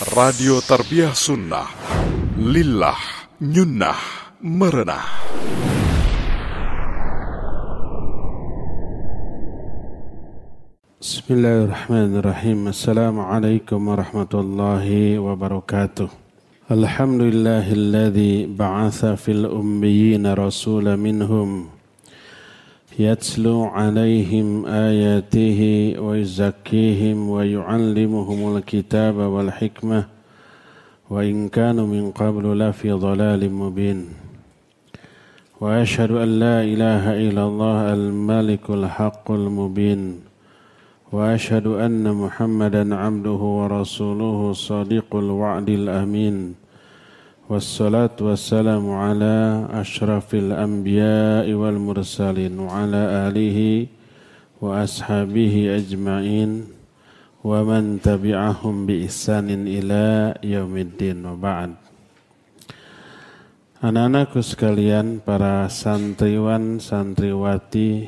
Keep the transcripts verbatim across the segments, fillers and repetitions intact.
Radio Tarbiyah Sunnah Lillah Nyunnah Merenah. Bismillahirrahmanirrahim. Assalamualaikum warahmatullahi wabarakatuh. Alhamdulillahilladzi ba'atha fil ummiyina rasulan minhum يتلو عليهم آياته ويزكيهم ويعلمهم الكتاب والحكمة وإن كانوا من قبل لفي ضلال مبين وأشهد أن لا إله إلا الله الملك الحق المبين وأشهد أن محمدا عبده ورسوله صادق الوعد الأمين والصلاة والسلام على أشرف الأنبياء والمرسلين وعلى آله وأصحابه أجمعين ومن تبعهم بإحسان إلى يوم الدين وبعد. Anak-anakku sekalian, para santriwan santriwati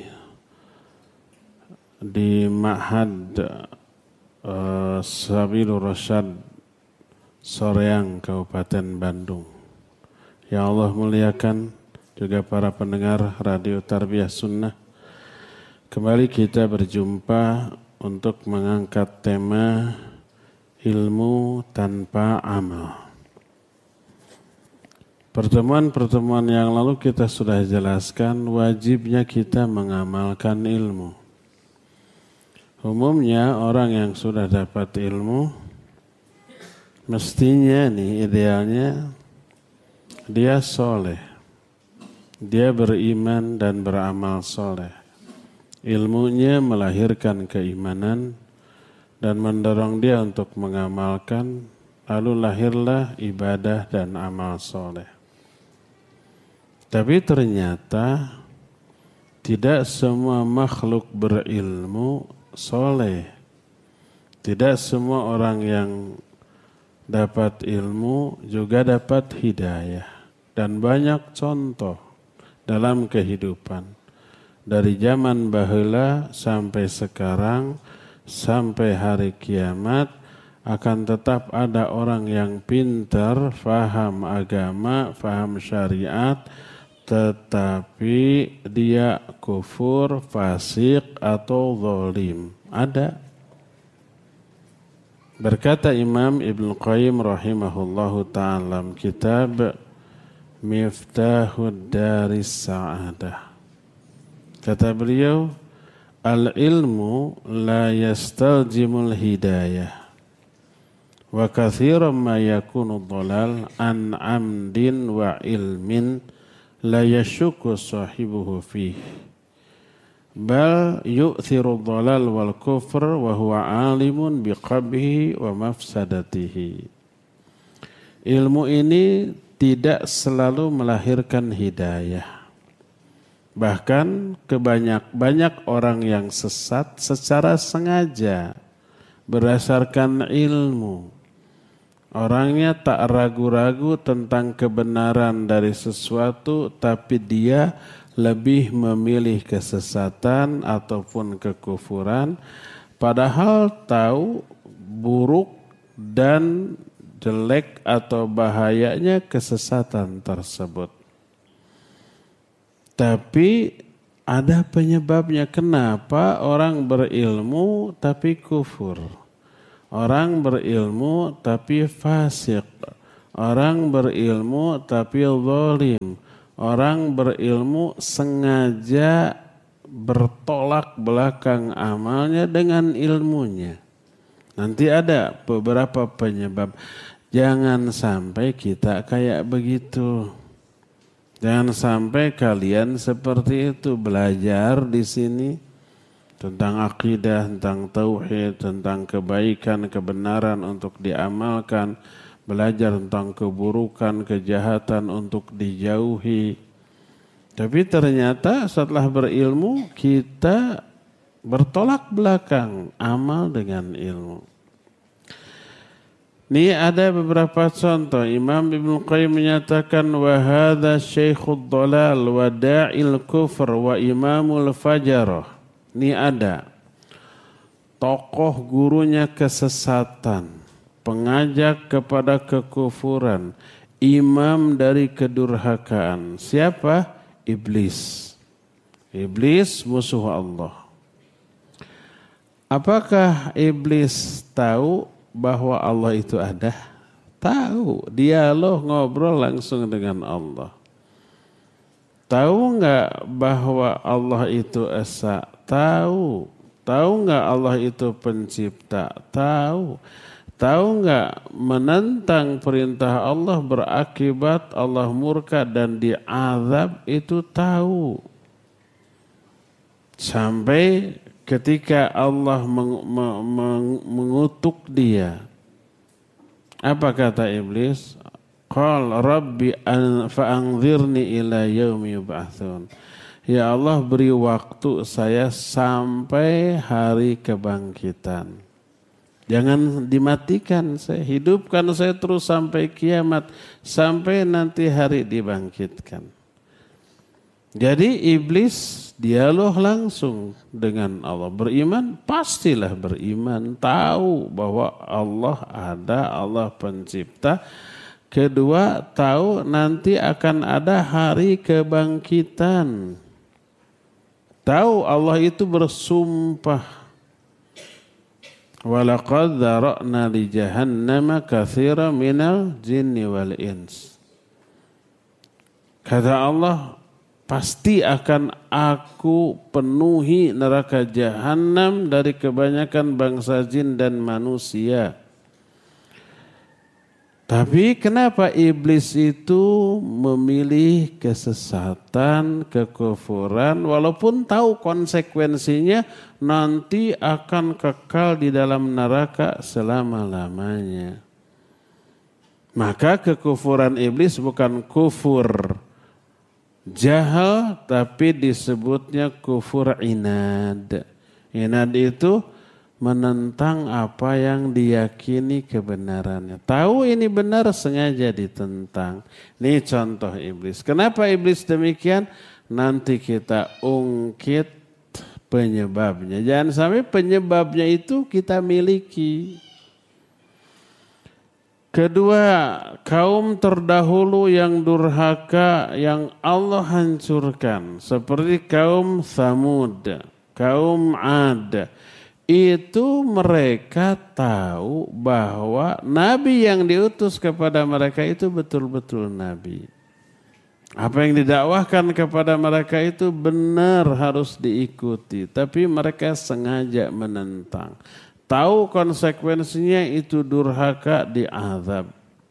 di Ma'had uh, Sabilur Rasyad Soreang, Kabupaten Bandung. Ya Allah muliakan juga para pendengar Radio Tarbiyah Sunnah. Kembali kita berjumpa untuk mengangkat tema ilmu tanpa amal. Pertemuan-pertemuan yang lalu kita sudah jelaskan wajibnya kita mengamalkan ilmu. Umumnya orang yang sudah dapat ilmu mestinya nih idealnya dia soleh, dia beriman dan beramal soleh. Ilmunya melahirkan keimanan dan mendorong dia untuk mengamalkan, lalu lahirlah ibadah dan amal soleh. Tapi ternyata tidak semua makhluk berilmu soleh. Tidak semua orang yang dapat ilmu juga dapat hidayah. Dan banyak contoh dalam kehidupan. Dari zaman baheula sampai sekarang, sampai hari kiamat, akan tetap ada orang yang pintar, faham agama, faham syariat, tetapi dia kufur, fasik, atau zalim. Ada. Berkata Imam Ibnu Qayyim rahimahullahu ta'ala dalam kitab Miftahud Daris Sa'adah. Kata beliau, al-ilmu la yastaljimul hidayah wa kathiran ma yakunu dhalal an amdin wa ilmin la yashukku sahibuhu fihi. Bal yu'thiru dhalal wal kufr wa huwa alimun biqabhi wa mafsadatihi. Ilmu ini tidak selalu melahirkan hidayah. Bahkan kebanyak banyak orang yang sesat secara sengaja berdasarkan ilmu. Orangnya tak ragu-ragu tentang kebenaran dari sesuatu, tapi dia lebih memilih kesesatan ataupun kekufuran, padahal tahu buruk dan jelek atau bahayanya kesesatan tersebut. Tapi ada penyebabnya kenapa orang berilmu tapi kufur. Orang berilmu tapi fasik. Orang berilmu tapi zalim. Orang berilmu sengaja bertolak belakang amalnya dengan ilmunya. Nanti ada beberapa penyebab. Jangan sampai kita kayak begitu. Jangan sampai kalian seperti itu, belajar di sini tentang akidah, tentang tauhid, tentang kebaikan, kebenaran untuk diamalkan. Belajar tentang keburukan, kejahatan untuk dijauhi. Tapi ternyata setelah berilmu kita bertolak belakang amal dengan ilmu. Ini ada beberapa contoh. Imam Ibnu Qayyim menyatakan wa hadza syaikhud dhalal wa da'il kufr wa imamul fajarah. Ini ada tokoh gurunya kesesatan, pengajak kepada kekufuran, imam dari kedurhakaan. Siapa? Iblis. Iblis musuh Allah. Apakah iblis tahu bahwa Allah itu ada? Tahu. Dialog, ngobrol langsung dengan Allah. Tahu enggak bahwa Allah itu esa? Tahu. Tahu enggak Allah itu pencipta? Tahu. Tahu enggak menentang perintah Allah berakibat Allah murka dan diazab? Itu tahu. Sampai ketika Allah meng, meng, meng, mengutuk dia. Apa kata iblis? Qal rabbi an, fa'anzirni ila yaumi yub'atsun. Ya Allah, beri waktu saya sampai hari kebangkitan. Jangan dimatikan saya, hidupkan saya terus sampai kiamat, sampai nanti hari dibangkitkan. Jadi iblis dialog langsung dengan Allah. Beriman, pastilah beriman. Tahu bahwa Allah ada, Allah pencipta. Kedua, tahu nanti akan ada hari kebangkitan. Tahu Allah itu bersumpah. Walaqad dzara'na li jahannama katsiran minal jinni wal ins. Kata Allah, pasti akan aku penuhi neraka jahanam dari kebanyakan bangsa jin dan manusia. Tapi kenapa iblis itu memilih kesesatan, kekufuran, walaupun tahu konsekuensinya nanti akan kekal di dalam neraka selama-lamanya. Maka kekufuran iblis bukan kufur jahal, tapi disebutnya kufur inad. Inad itu menentang apa yang diyakini kebenarannya. Tahu ini benar, sengaja ditentang. Ini contoh iblis. Kenapa iblis demikian? Nanti kita ungkit penyebabnya. Jangan sampai penyebabnya itu kita miliki. Kedua, kaum terdahulu yang durhaka yang Allah hancurkan. Seperti kaum Tsamud, kaum Ad. Itu mereka tahu bahwa Nabi yang diutus kepada mereka itu betul-betul Nabi. Apa yang didakwahkan kepada mereka itu benar, harus diikuti. Tapi mereka sengaja menentang. Tahu konsekuensinya itu durhaka, diazab.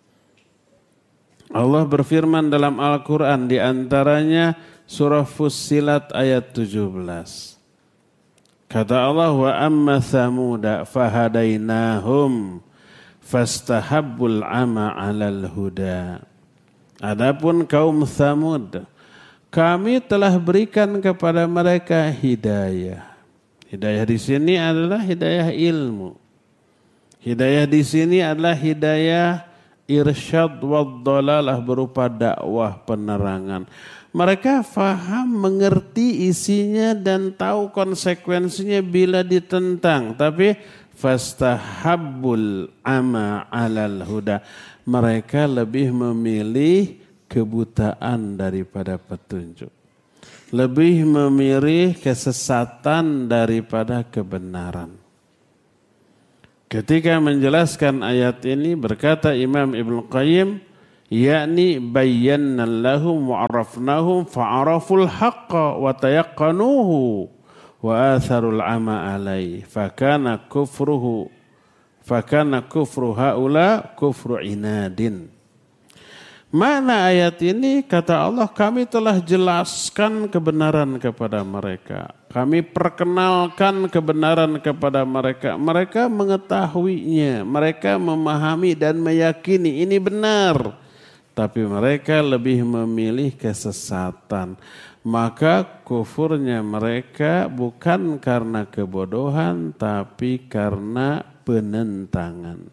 Allah berfirman dalam Al-Quran, di antaranya surah Fussilat ayat tujuh belas. Kata Allah, wa amma thamuda fahadainahum fastahabbul ama 'alal huda. Adapun kaum Tsamud, kami telah berikan kepada mereka hidayah. Hidayah di sini adalah hidayah ilmu. Hidayah di sini adalah hidayah irsyad wad dhalalah, berupa dakwah, penerangan. Mereka faham, mengerti isinya dan tahu konsekuensinya bila ditentang. Tapi fastahabbul ama 'alal huda. Mereka lebih memilih kebutaan daripada petunjuk. Lebih memilih kesesatan daripada kebenaran. Ketika menjelaskan ayat ini berkata Imam Ibnu Qayyim, yakni bayyana lahum wa arafnahum fa'araful haqqa wa tayaqqanuhu wa atharul ama alaihi fakana kufruhu fakana kufru haula kufru inadin. Mana ayat ini? Kata Allah, kami telah jelaskan kebenaran kepada mereka. Kami perkenalkan kebenaran kepada mereka. Mereka mengetahuinya. Mereka memahami dan meyakini ini benar. Tapi mereka lebih memilih kesesatan. Maka kufurnya mereka bukan karena kebodohan, tapi karena penentangan.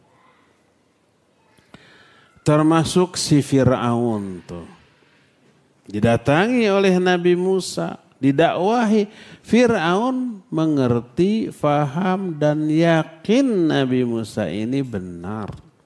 Termasuk si Fir'aun tuh. Didatangi oleh Nabi Musa, didakwahi. Fir'aun mengerti, faham dan yakin Nabi Musa ini benar.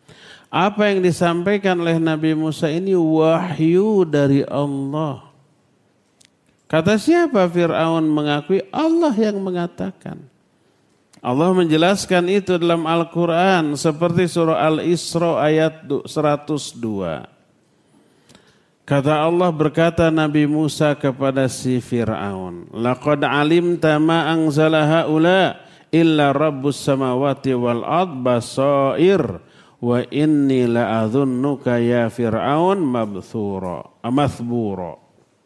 Apa yang disampaikan oleh Nabi Musa ini wahyu dari Allah. Kata siapa Fir'aun mengakui? Allah yang mengatakan. Allah menjelaskan itu dalam Al-Quran seperti surah Al-Isra ayat seratus dua. Kata Allah berkata Nabi Musa kepada si Fir'aun. Laqad alimta ma anzala haula illa rabbus samawati wal ard basair. Wa inni la'adhunnuka ya Fir'aun mabthura, amathbura.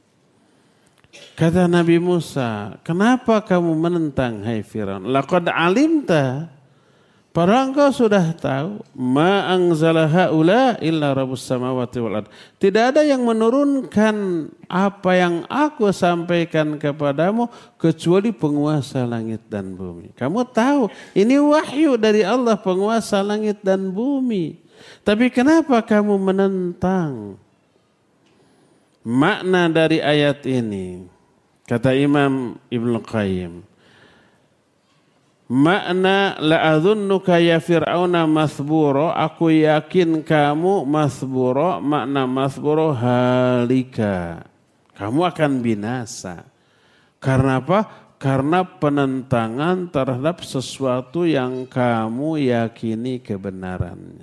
Kata Nabi Musa, kenapa kamu menentang hai Fir'aun? Laqad alimta, padahal engkau sudah tahu, ma anzala haula illa rabbus samawati wal ard. Tidak ada yang menurunkan apa yang aku sampaikan kepadamu kecuali penguasa langit dan bumi. Kamu tahu, ini wahyu dari Allah penguasa langit dan bumi. Tapi kenapa kamu menentang? Makna dari ayat ini, kata Imam Ibnu Qayyim, makna la'adhunnuka ya Fir'auna mathbura, aku yakin kamu mathbura, makna mathbura halika. Kamu akan binasa. Karena apa? Karena penentangan terhadap sesuatu yang kamu yakini kebenarannya.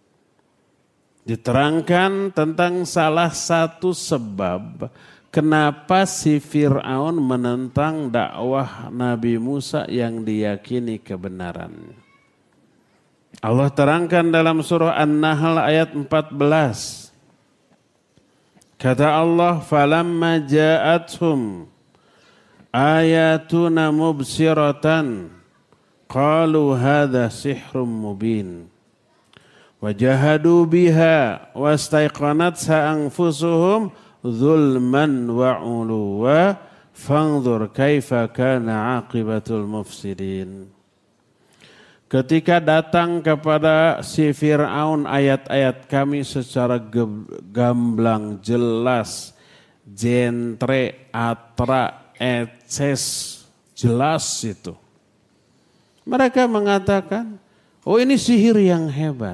Diterangkan tentang salah satu sebab kenapa si Fir'aun menentang dakwah Nabi Musa yang diyakini kebenarannya. Allah terangkan dalam surah An-Nahl ayat empat belas. Kata Allah, falamma ja'athum ayatuna mubsiratan qalu hadha sihrun mubin. Wajahadu biha wastaiqanatha anfusuhum zulman wa uluwa fanzur kaifa kana aqibatul mufsidin. Ketika datang kepada si Fir'aun ayat-ayat kami secara gamblang, jelas, jentre, atra, eces, jelas itu. Mereka mengatakan, oh ini sihir yang hebat.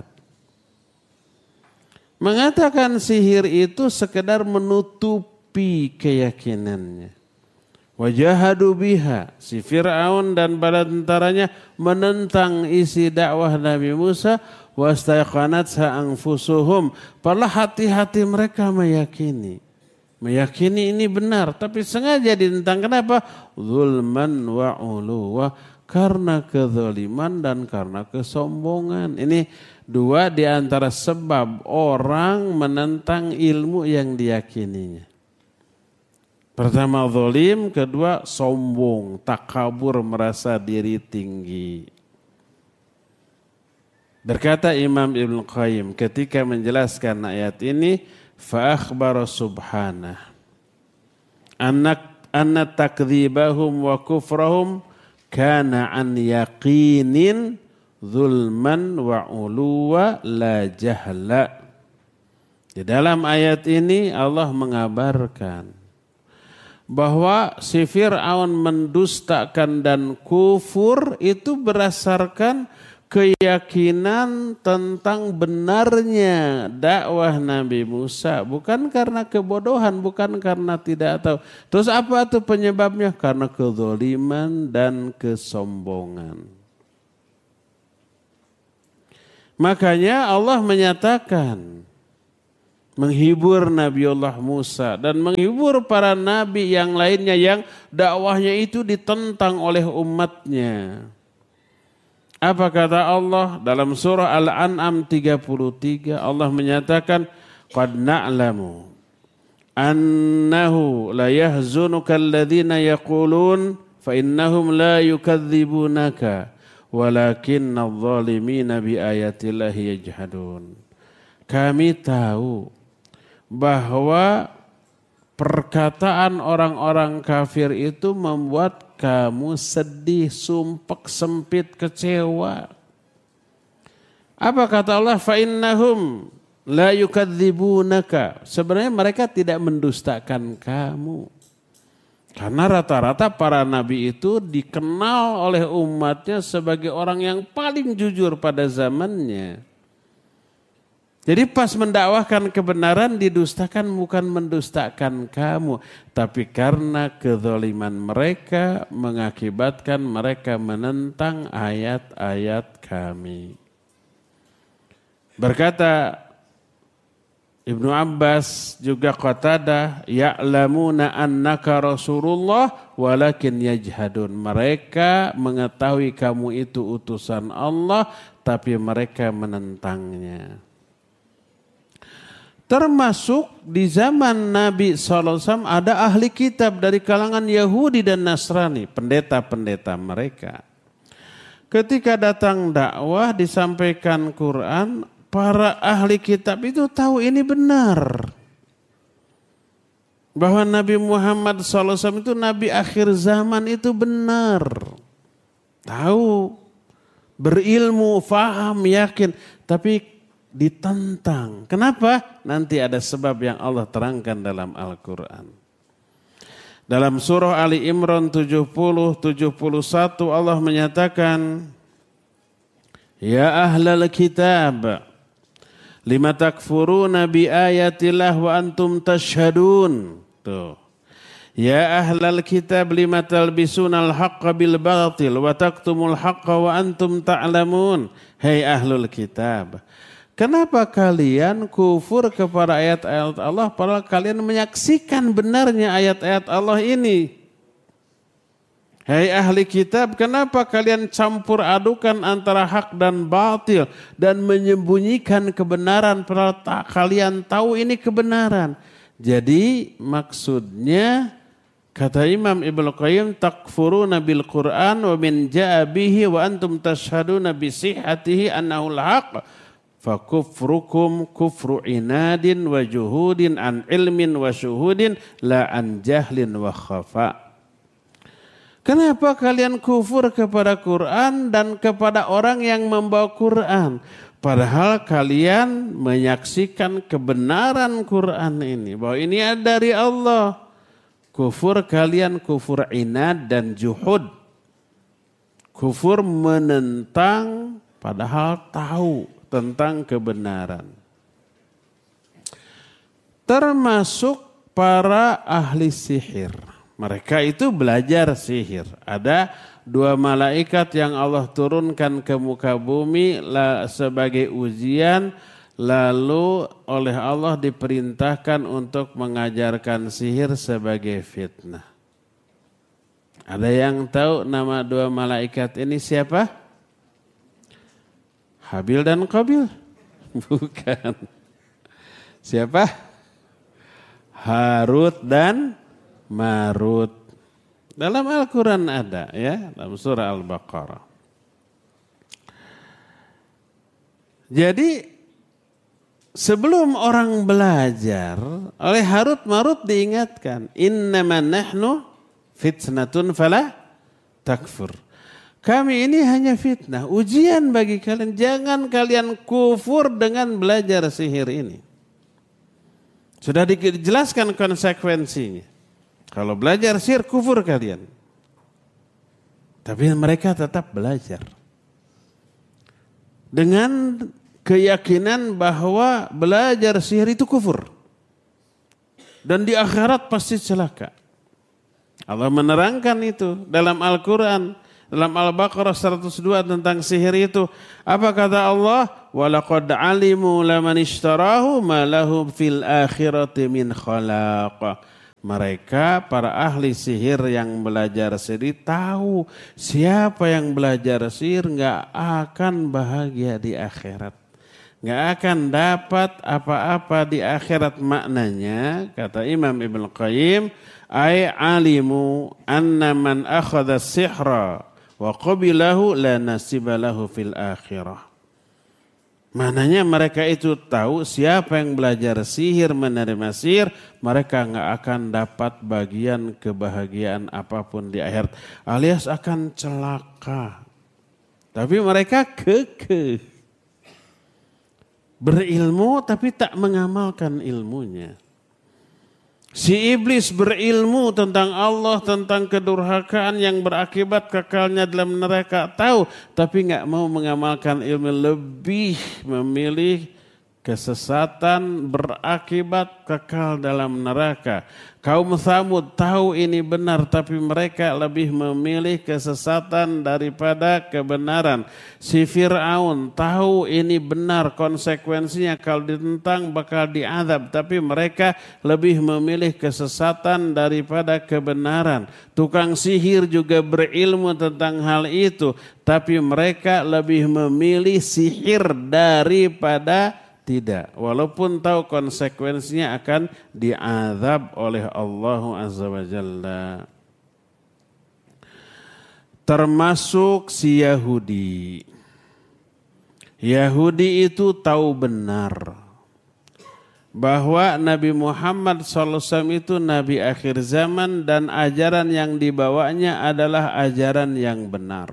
Mengatakan sihir itu sekedar menutupi keyakinannya. Wajahadu biha, si Fir'aun dan bala tentaranya menentang isi dakwah Nabi Musa. Wastaiqanatha anfusuhum, padahal hati-hati mereka meyakini. Meyakini ini benar, tapi sengaja ditentang. Kenapa? Zulman wa uluwa, karena kezaliman dan karena kesombongan. Ini dua di antara sebab orang menentang ilmu yang diyakininya. Pertama zalim, kedua sombong, takabur, merasa diri tinggi. Berkata Imam Ibnu Qayyim ketika menjelaskan ayat ini, fa akhbara subhanah anna anna takdzibahum wa kufrahum kana an yaqinin zulman wa uluwa la jahla. Di dalam ayat ini Allah mengabarkan bahwa si Fir'aun mendustakan dan kufur itu berdasarkan keyakinan tentang benarnya dakwah Nabi Musa. Bukan karena kebodohan, bukan karena tidak tahu. Terus apa itu penyebabnya? Karena kezaliman dan kesombongan. Makanya Allah menyatakan, menghibur Nabiullah Musa dan menghibur para nabi yang lainnya yang dakwahnya itu ditentang oleh umatnya. Apa kata Allah dalam surah Al-An'am tiga puluh tiga? Allah menyatakan, qad na'lamu annahu la yahzunuka alladhina yaqulun fa innahum la yukadzibunaka walakinna adh-dhalimina bi ayatillahi yajhadun. Kami tahu bahwa perkataan orang-orang kafir itu membuat kamu sedih, sumpek, sempit, kecewa. Apa kata Allah? Fa innahum la yukadzibunaka. Sebenarnya mereka tidak mendustakan kamu. Karena rata-rata para nabi itu dikenal oleh umatnya sebagai orang yang paling jujur pada zamannya. Jadi pas mendakwahkan kebenaran didustakan bukan mendustakan kamu. Tapi karena kezaliman mereka mengakibatkan mereka menentang ayat-ayat kami. Berkata Ibnu Abbas juga Qatadah, ya'lamuna annaka Rasulullah walakin yajhadun. Mereka mengetahui kamu itu utusan Allah tapi mereka menentangnya. Termasuk di zaman Nabi shallallahu alaihi wasallam ada ahli kitab dari kalangan Yahudi dan Nasrani, pendeta-pendeta mereka. Ketika datang dakwah disampaikan Quran, para ahli kitab itu tahu ini benar. Bahwa Nabi Muhammad shallallahu alaihi wasallam itu Nabi akhir zaman itu benar. Tahu, berilmu, faham, yakin. Tapi ditentang. Kenapa? Nanti ada sebab yang Allah terangkan dalam Al-Quran. Dalam surah Ali Imran tujuh puluh tujuh puluh satu Allah menyatakan, Ya ahlal kitab, lima takfuruna bi ayatillah wa antum tashhadun. Tuh. Ya ahlal kitab lima talbisunal haqqa bil batil wa taktumul haqqa wa antum ta'lamun. Hei ahlul kitab, kenapa kalian kufur kepada ayat-ayat Allah padahal kalian menyaksikan benarnya ayat-ayat Allah ini? Hai ahli kitab, kenapa kalian campur adukan antara hak dan batil dan menyembunyikan kebenaran padahal tak kalian tahu ini kebenaran? Jadi maksudnya kata Imam Ibnu Qayyim, takfuruna bil Qur'an wa min ja'a bihi wa antum tashhaduna bi sihhatihi annahu al-haq. Fakufrukum kufru inadin wa juhudin an ilmin wa syuhudin la an jahlin wa khafa. Kenapa kalian kufur kepada Quran dan kepada orang yang membawa Quran? Padahal kalian menyaksikan kebenaran Quran ini. Bahwa ini ada dari Allah. Kufur kalian kufur inad dan juhud. Kufur menentang padahal tahu tentang kebenaran. Termasuk para ahli sihir. Mereka itu belajar sihir. Ada dua malaikat yang Allah turunkan ke muka bumi sebagai ujian. Lalu oleh Allah diperintahkan untuk mengajarkan sihir sebagai fitnah. Ada yang tahu nama dua malaikat ini siapa? Habil dan Qabil? Bukan. Siapa? Harut dan Marut. Dalam Al-Quran ada ya, dalam surah Al-Baqarah. Jadi sebelum orang belajar, oleh Harut Marut diingatkan, innama nahnu fitnatun fala takfur. Kami ini hanya fitnah, ujian bagi kalian. Jangan kalian kufur dengan belajar sihir ini. Sudah dijelaskan konsekuensinya. Kalau belajar sihir kufur kalian. Tapi mereka tetap belajar. Dengan keyakinan bahwa belajar sihir itu kufur. Dan di akhirat pasti celaka. Allah menerangkan itu dalam Al-Quran. Dalam Al-Baqarah seratus dua tentang sihir itu. Apa kata Allah? وَلَقَدْ عَلِمُوا لَمَنِ اشْتَرَاهُ مَا لَهُ فِي الْآخِرَةِ مِنْ خَلَاقٍ. Mereka para ahli sihir yang belajar sihir tahu siapa yang belajar sihir nggak akan bahagia di akhirat. Nggak akan dapat apa-apa di akhirat. Maknanya kata Imam Ibnu Qayyim, ay alimu anna man akhadha sihra wa qabilahu la nasiba lahu fil akhirah. Maknanya mereka itu tahu siapa yang belajar sihir, menerima sihir, mereka nggak akan dapat bagian kebahagiaan apapun di akhirat. Alias akan celaka. Tapi mereka kekeh. Berilmu tapi tak mengamalkan ilmunya. Si iblis berilmu tentang Allah, tentang kedurhakaan yang berakibat kekalnya dalam neraka. Tahu, tapi nggak mau mengamalkan ilmu, lebih memilih Kesesatan berakibat kekal dalam neraka. Kaum Tsamud tahu ini benar tapi mereka lebih memilih kesesatan daripada kebenaran. Si Fir'aun tahu ini benar konsekuensinya kalau ditentang bakal diazab tapi mereka lebih memilih kesesatan daripada kebenaran. Tukang sihir juga berilmu tentang hal itu tapi mereka lebih memilih sihir daripada tidak, walaupun tahu konsekuensinya akan diazab oleh Allah Azza wa Jalla. Termasuk si Yahudi. Yahudi itu tahu benar bahwa Nabi Muhammad shallallahu alaihi wasallam itu Nabi akhir zaman dan ajaran yang dibawanya adalah ajaran yang benar.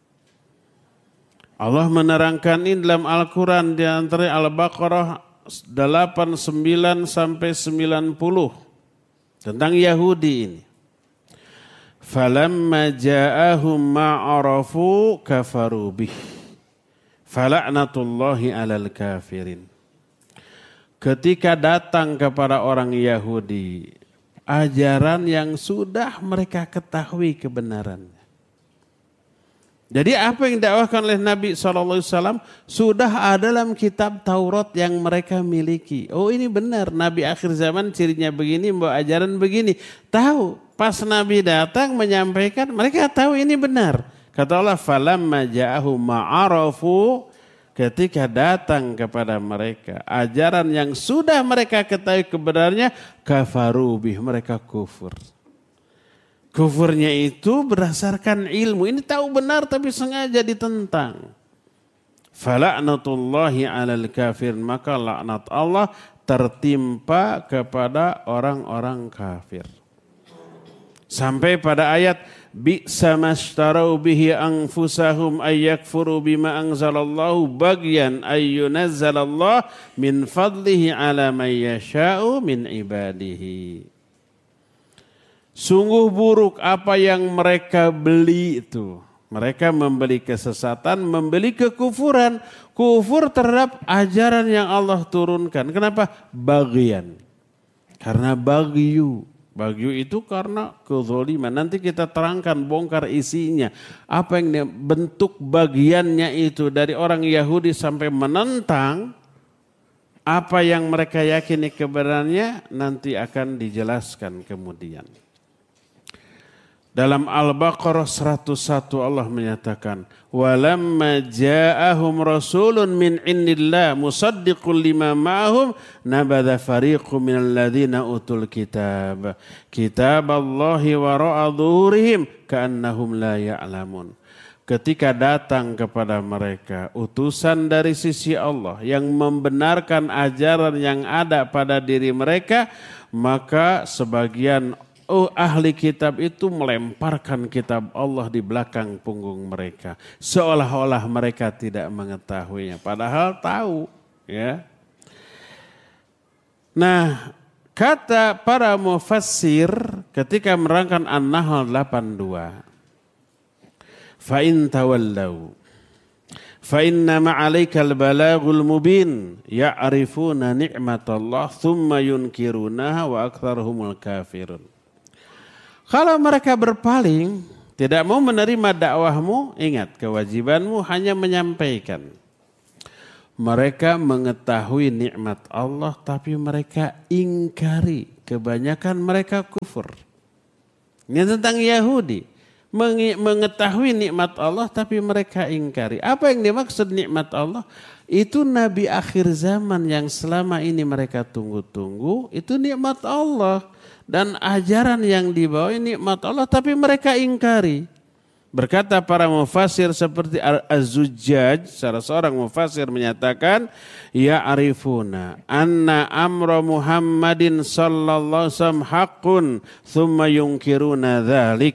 Allah menerangkan ini dalam Al-Quran di antara Al-Baqarah delapan puluh sembilan sampai sembilan puluh tentang Yahudi ini. Falamma ja'ahum ma'arafu kafaru bih. Fala'natullahi 'alal kafirin. Ketika datang kepada orang Yahudi ajaran yang sudah mereka ketahui kebenarannya. Jadi apa yang didakwahkan oleh Nabi shallallahu alaihi wasallam sudah ada dalam kitab Taurat yang mereka miliki. Oh ini benar, Nabi akhir zaman cirinya begini, bawa ajaran begini. Tahu, pas Nabi datang menyampaikan, mereka tahu ini benar. Kata Allah, falamma ja'ahum ma'arafu, ketika datang kepada mereka ajaran yang sudah mereka ketahui kebenarannya, kafaru bih, mereka kufur. Kufurnya itu berdasarkan ilmu. Ini tahu benar tapi sengaja ditentang. Fala'natullahi 'alal kafir. Maka laknat Allah tertimpa kepada orang-orang kafir. Sampai pada ayat bi'sa mastarau bihi anfusahum ayyakfuru bima anzalallahu bagyan ayyunazzalallah min fadlihi 'ala man yasha'u min ibadihi. Sungguh buruk apa yang mereka beli itu. Mereka membeli kesesatan, membeli kekufuran. Kufur terhadap ajaran yang Allah turunkan. Kenapa? Bagian. Karena bagyu. Bagyu itu karena kezaliman. Nanti kita terangkan, bongkar isinya. Apa yang bentuk bagiannya itu dari orang Yahudi sampai menentang. Apa yang mereka yakini kebenarannya nanti akan dijelaskan kemudian. Dalam Al-Baqarah seratus satu Allah menyatakan, walamma ja'ahum rasulun min indillah musaddiqul lima ma'ahum nabadha fariqum minal ladzina utul kitab kitaballahi wara'a dhuhurihim ka'annahum la ya'lamun. Ketika datang kepada mereka utusan dari sisi Allah yang membenarkan ajaran yang ada pada diri mereka, maka sebagian Oh, ahli kitab itu melemparkan kitab Allah di belakang punggung mereka. Seolah-olah mereka tidak mengetahuinya. Padahal tahu. Ya. Nah, kata para mufassir ketika menerangkan An-Nahl delapan puluh dua. Fa'in tawallau. Fa'innama 'alaikal balagul mubin. Ya'rifuna ni'matallah thumma yunkirunaha wa aktsaruhumul kafirun. Kalau mereka berpaling, tidak mau menerima dakwahmu, ingat kewajibanmu hanya menyampaikan. Mereka mengetahui nikmat Allah tapi mereka ingkari. Kebanyakan mereka kufur. Ini tentang Yahudi. Mengetahui nikmat Allah tapi mereka ingkari. Apa yang dimaksud nikmat Allah? Itu Nabi akhir zaman yang selama ini mereka tunggu-tunggu. Itu nikmat Allah. Dan ajaran yang dibawa nikmat Allah tapi mereka ingkari. Berkata para mufassir seperti Az-Zujjaj, salah seorang mufassir menyatakan, ya arifuna anna amra Muhammadin sallallahu alaihi wasallam haqqun thumma yunkiruna dzalik.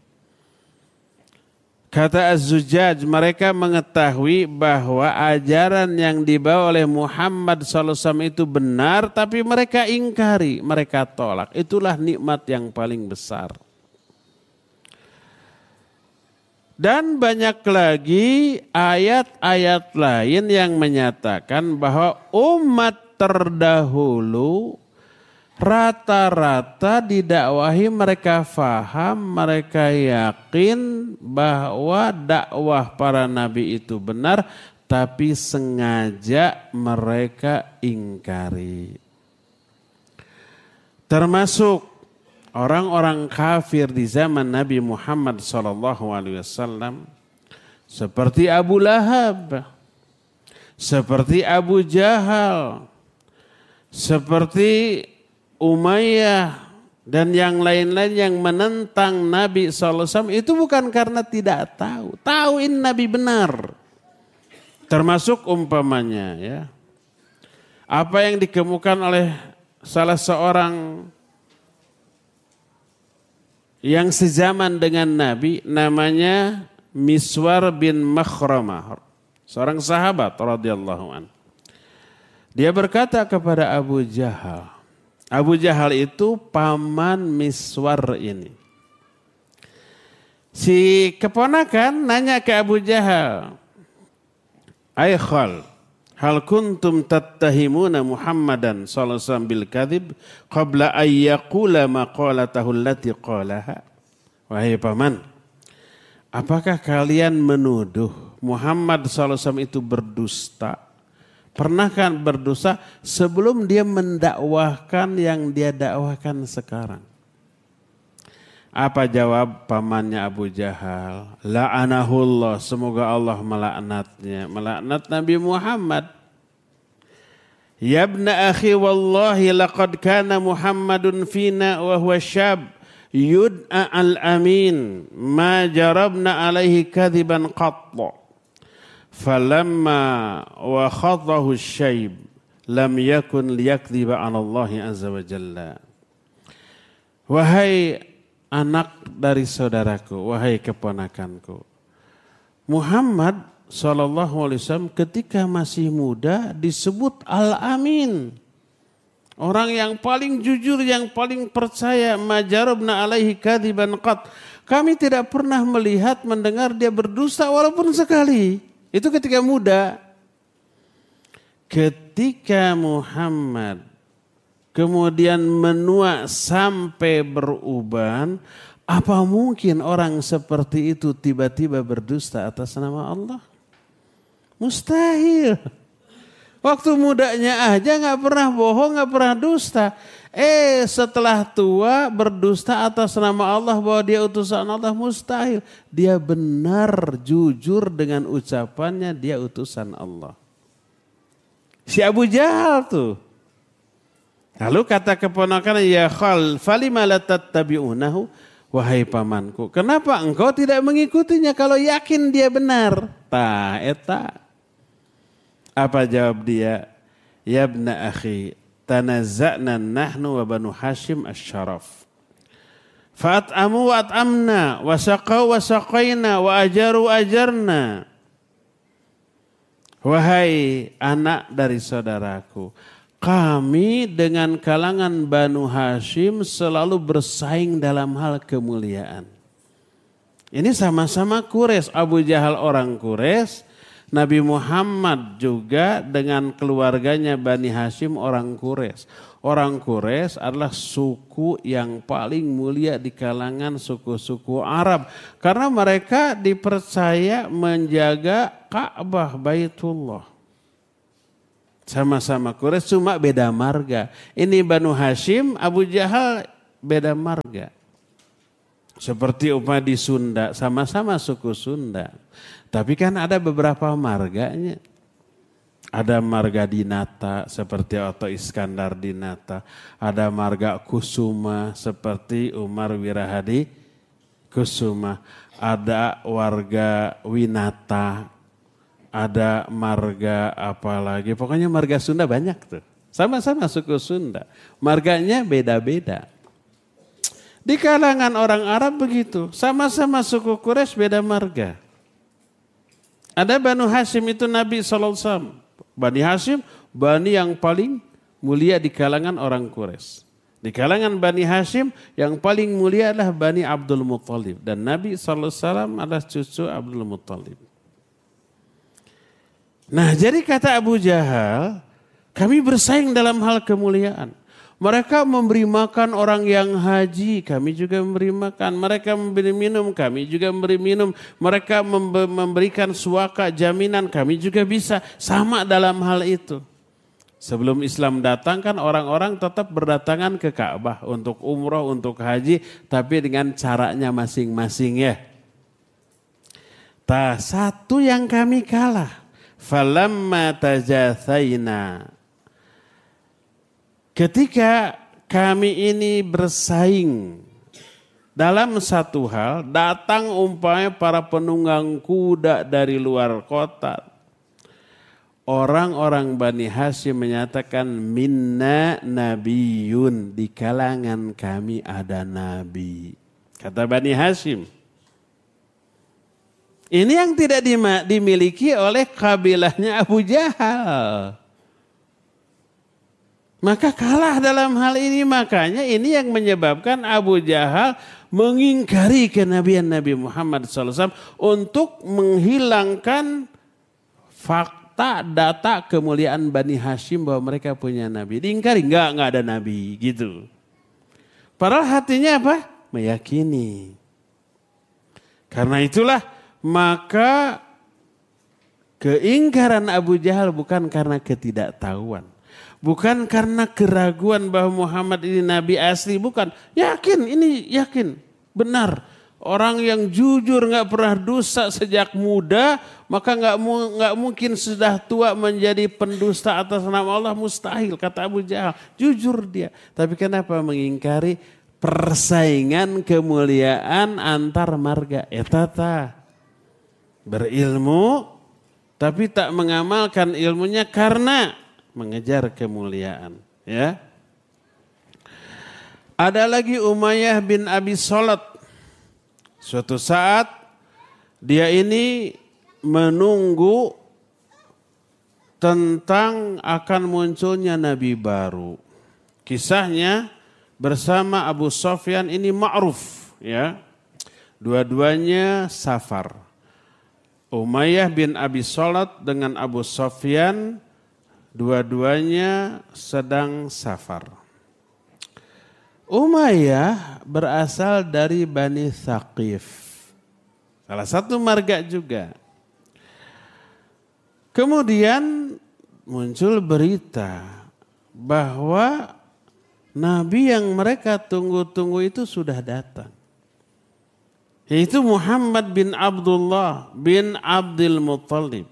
Kata Az-Zujjaj, mereka mengetahui bahwa ajaran yang dibawa oleh Muhammad shallallahu alaihi wasallam itu benar, tapi mereka ingkari, mereka tolak. Itulah nikmat yang paling besar. Dan banyak lagi ayat-ayat lain yang menyatakan bahwa umat terdahulu rata-rata didakwahi mereka faham, mereka yakin bahwa dakwah para nabi itu benar, tapi sengaja mereka ingkari. Termasuk orang-orang kafir di zaman Nabi Muhammad shallallahu alaihi wasallam seperti Abu Lahab, seperti Abu Jahal, seperti Umayyah dan yang lain-lain yang menentang Nabi shallallahu alaihi wasallam itu bukan karena tidak tahu, tahu ini Nabi benar. Termasuk umpamanya ya, apa yang dikemukakan oleh salah seorang yang sezaman dengan Nabi namanya Miswar bin Makhramah, seorang sahabat radhiyallahu anhu. Dia berkata kepada Abu Jahal, Abu Jahal itu paman Miswar ini. Si keponakan nanya ke Abu Jahal, "Ai khal, hal kuntum tattahimuna Muhammadan sallallahu alaihi wasallam bil kadhib qabla ay yaqula maqalatahu allati qalaha?" Wahai paman, apakah kalian menuduh Muhammad sallallahu alaihi wasallam itu berdusta? Pernahkah berdosa sebelum dia mendakwahkan yang dia dakwahkan sekarang? Apa jawab pamannya Abu Jahal? La'anahullah, semoga Allah melaknatnya, melaknat Nabi Muhammad. Ya ibna akhi wallahi laqad kana Muhammadun fina wa huwa syab yud'a al-amin ma jarabna alaihi kadhiban qatta. Falamma wa khadahu syayb lam yakun liyakdhiba 'ala Allah azza wa jalla. Wahai anak dari saudaraku, wahai keponakanku, Muhammad sallallahu alaihi wasallam ketika masih muda disebut Al-Amin. Orang yang paling jujur, yang paling percaya. Majarabna alaihi kadziban qat. Kami tidak pernah melihat, mendengar dia berdusta walaupun sekali. Itu ketika muda. Ketika Muhammad kemudian menua sampai beruban, apa mungkin orang seperti itu tiba-tiba berdusta atas nama Allah? Mustahil. Waktu mudanya aja gak pernah bohong, gak pernah dusta. Eh setelah tua berdusta atas nama Allah bahwa dia utusan Allah, mustahil. Dia benar jujur dengan ucapannya dia utusan Allah. Si Abu Jahal tuh. Lalu kata keponakan, ya khal falima la tattabi'unahu, wahai pamanku, kenapa engkau tidak mengikutinya kalau yakin dia benar? Ta eta. Apa jawab dia? Ya ibna akhi, tanazza'na nahnu wa banu Hashim asy-syaraf. Fa'at'amu wa at'amna wa saqaw wa saqaina wa ajaru ajarna. Wahai anak dari saudaraku, kami dengan kalangan Banu Hashim selalu bersaing dalam hal kemuliaan. Ini sama-sama Quraisy, Abu Jahal orang Quraisy, Nabi Muhammad juga dengan keluarganya Bani Hashim orang Quraisy. Orang Quraisy adalah suku yang paling mulia di kalangan suku-suku Arab. Karena mereka dipercaya menjaga Ka'bah Baitullah. Sama-sama Quraisy cuma beda marga. Ini Banu Hashim, Abu Jahal beda marga. Seperti umpama di Sunda, sama-sama suku Sunda. Tapi kan ada beberapa marganya. Ada marga Dinata seperti Oto Iskandar Dinata. Ada marga Kusuma seperti Umar Wirahadi Kusuma. Ada warga Winata. Ada marga apa lagi. Pokoknya marga Sunda banyak tuh. Sama-sama suku Sunda. Marganya beda-beda. Di kalangan orang Arab begitu. Sama-sama suku Quraisy beda marga. Ada Banu Hashim itu Nabi shallallahu alaihi wasallam. Bani Hashim, Bani yang paling mulia di kalangan orang Quraisy. Di kalangan Bani Hashim yang paling mulia adalah Bani Abdul Muttalib. Dan Nabi shallallahu alaihi wasallam adalah cucu Abdul Muttalib. Nah jadi kata Abu Jahal, kami bersaing dalam hal kemuliaan. Mereka memberi makan orang yang haji, kami juga memberi makan. Mereka memberi minum, kami juga memberi minum. Mereka memberikan suaka, jaminan, kami juga bisa. Sama dalam hal itu. Sebelum Islam datang kan orang-orang tetap berdatangan ke Ka'bah untuk umroh, untuk haji. Tapi dengan caranya masing-masing ya. Tak satu yang kami kalah. Falamma tajathaina. Ketika kami ini bersaing dalam satu hal, datang umpamanya para penunggang kuda dari luar kota. Orang-orang Bani Hashim menyatakan minna nabiyun, di kalangan kami ada nabi. Kata Bani Hashim. Ini yang tidak dimiliki oleh kabilahnya Abu Jahal. Maka kalah dalam hal ini, makanya ini yang menyebabkan Abu Jahal mengingkari kenabian Nabi Muhammad shallallahu alaihi wasallam untuk menghilangkan fakta, data kemuliaan Bani Hashim bahwa mereka punya nabi. Diingkari, enggak, enggak ada nabi gitu. Padahal hatinya apa? Meyakini. Karena itulah maka keingkaran Abu Jahal bukan karena ketidaktahuan. Bukan karena keraguan bahwa Muhammad ini nabi asli, bukan. Yakin, ini yakin, benar. Orang yang jujur nggak pernah dosa sejak muda, maka nggak nggak mungkin sudah tua menjadi pendusta atas nama Allah, mustahil, kata Abu Jahal. Jujur dia, tapi kenapa mengingkari persaingan kemuliaan antar marga? Etata berilmu, tapi tak mengamalkan ilmunya karena mengejar kemuliaan. Ya, ada lagi Umayyah bin Abi Salat. Suatu saat dia ini menunggu tentang akan munculnya nabi baru. Kisahnya bersama Abu Sufyan ini ma'ruf, ya. Dua-duanya safar. Umayyah bin Abi Salat dengan Abu Sufyan dua-duanya sedang safar. Umayyah berasal dari Bani Thaqif. Salah satu marga juga. Kemudian muncul berita bahwa Nabi yang mereka tunggu-tunggu itu sudah datang. Yaitu Muhammad bin Abdullah bin Abdul Muttalib.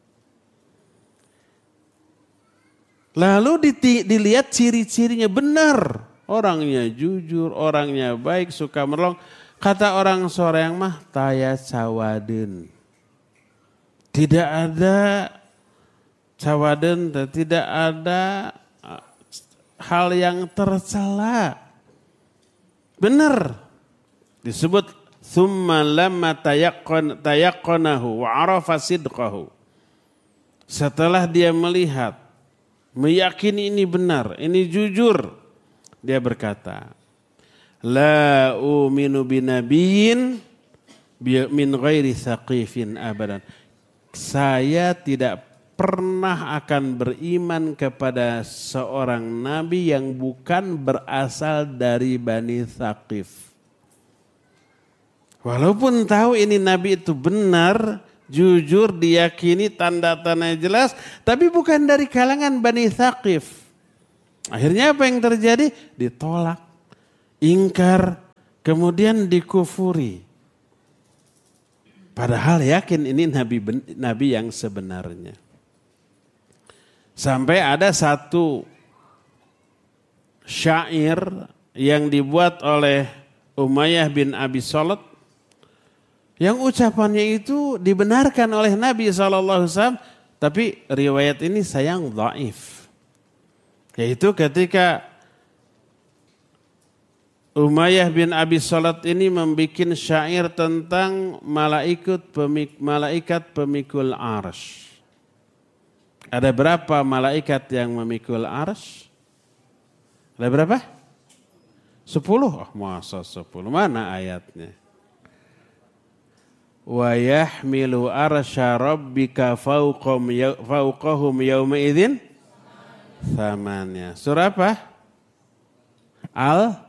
Lalu dilihat ciri-cirinya, benar. Orangnya jujur, orangnya baik, suka menolong. Kata orang Soreang mah taya cawaden. Tidak ada cawaden, tidak ada hal yang tercela. Benar. Disebut thumma lamma tayaqqan tayaqqanahu wa arafa sidqahu. Setelah dia melihat, meyakini ini benar, ini jujur, dia berkata, la uminu binabiyyin min ghairi thaqifin abadan. Saya tidak pernah akan beriman kepada seorang nabi yang bukan berasal dari Bani Thaqif. Walaupun tahu ini nabi itu benar, jujur, diyakini, tanda-tandanya jelas, tapi bukan dari kalangan Bani Thaqif. Akhirnya apa yang terjadi? Ditolak, ingkar, kemudian dikufuri. Padahal yakin ini nabi nabi yang sebenarnya. Sampai ada satu syair yang dibuat oleh Umayyah bin Abi Salat, yang ucapannya itu dibenarkan oleh Nabi shallallahu alaihi wasallam, tapi riwayat ini sayang dhaif. Yaitu ketika Umayyah bin Abi Salat ini membuat syair tentang malaikat pemik, malaikat pemikul arsy. Ada berapa malaikat yang memikul arsy? Ada berapa? Sepuluh? Oh, masa sepuluh? Mana ayatnya? Wa yahmilu arsya rabbika fawqahum yawma idzin thamaniya. Surah apa? Al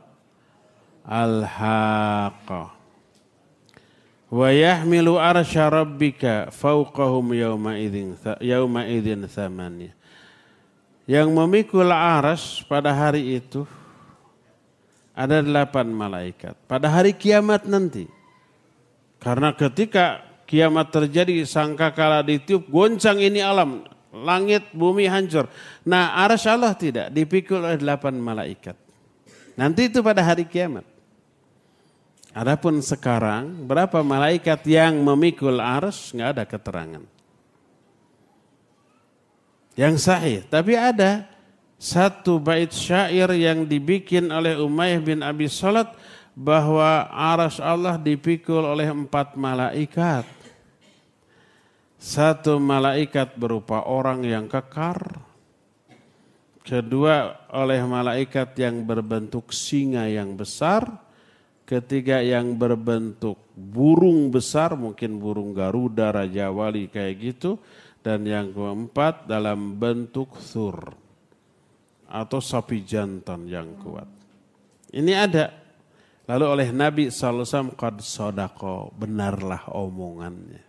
Al-Haqqah. Wa yahmilu arsya rabbika fawqahum yawma idzin yawma idzin thamaniya. Yang memikul arsy pada hari itu ada delapan malaikat. Pada hari kiamat nanti. Karena ketika kiamat terjadi, sangkakala ditiup, goncang ini alam, langit, bumi hancur. Nah, arsy Allah tidak, dipikul oleh delapan malaikat. Nanti itu pada hari kiamat. Adapun sekarang, berapa malaikat yang memikul arsy, nggak ada keterangan. Yang sahih, tapi ada satu bait syair yang dibikin oleh Umayyah bin Abi Salat, bahwa arsy Allah dipikul oleh empat malaikat. Satu malaikat berupa orang yang kekar. Kedua oleh malaikat yang berbentuk singa yang besar. Ketiga yang berbentuk burung besar, mungkin burung Garuda, Raja Wali kayak gitu. Dan yang keempat dalam bentuk thur atau sapi jantan yang kuat. Ini ada. Lalu oleh Nabi shallallahu alaihi wasallam, qad sodako, benarlah omongannya.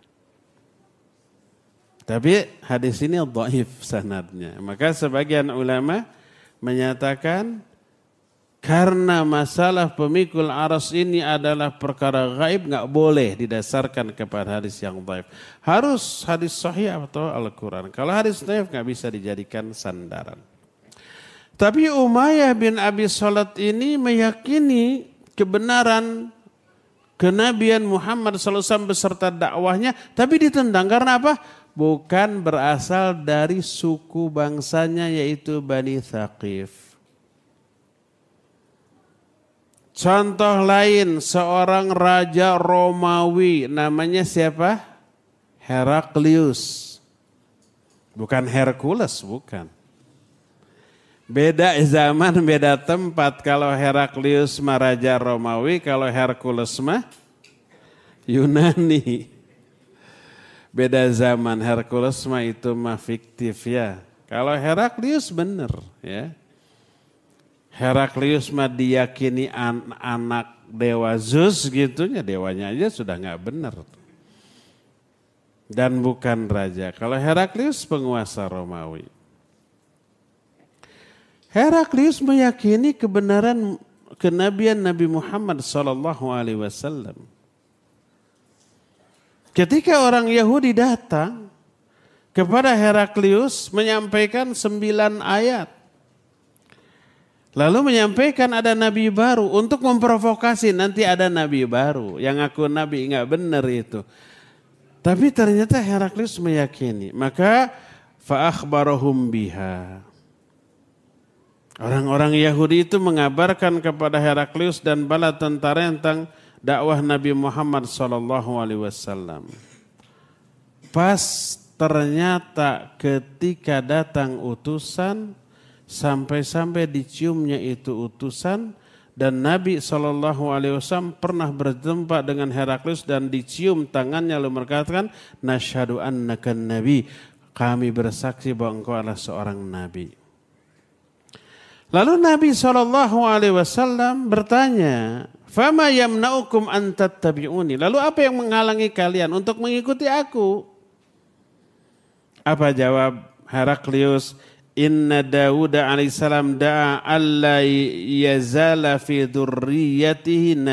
Tapi hadis ini dhaif sanadnya. Maka sebagian ulama menyatakan karena masalah pemikul arsy ini adalah perkara gaib, nggak boleh didasarkan kepada hadis yang dhaif. Harus hadis sahih atau Al-Quran. Kalau hadis dhaif nggak bisa dijadikan sandaran. Tapi Umayyah bin Abi Salat ini meyakini kebenaran kenabian Muhammad shallallahu alaihi wasallam beserta dakwahnya, tapi ditentang karena apa? Bukan berasal dari suku bangsanya yaitu Bani Thaqif. Contoh lain, seorang raja Romawi namanya siapa? Heraklius. Bukan Hercules, bukan. Beda zaman, beda tempat. Kalau Heraklius mah raja Romawi, kalau Hercules mah Yunani. Beda zaman, Hercules mah itu mah fiktif ya. Kalau Heraklius benar ya. Heraklius mah diyakini an anak dewa Zeus gitunya, dewanya aja sudah nggak benar. Dan bukan raja. Kalau Heraklius penguasa Romawi. Heraklius meyakini kebenaran kenabian Nabi Muhammad shallallahu alaihi wasallam. Ketika orang Yahudi datang kepada Heraklius menyampaikan sembilan ayat. Lalu menyampaikan ada nabi baru untuk memprovokasi, nanti ada nabi baru yang ngaku nabi, enggak benar itu. Tapi ternyata Heraklius meyakini, maka fa akhbarahum biha. Orang-orang Yahudi itu mengabarkan kepada Heraklius dan bala tentara tentang dakwah Nabi Muhammad shallallahu alaihi wasallam. Pas ternyata ketika datang utusan, sampai-sampai diciumnya itu utusan, dan Nabi shallallahu alaihi wasallam pernah berjumpa dengan Heraklius dan dicium tangannya lalu berkatakan, nasyhadu annaka nabi, kami bersaksi bahwa engkau adalah seorang nabi. Lalu Nabi shallallahu alaihi wasallam bertanya, fama yamna'ukum an tattabi'uni, lalu apa yang menghalangi kalian untuk mengikuti aku? Apa jawab Heraklius? Inna Dawud alaihissalam da'a alla yazala fi dzurriyyatihi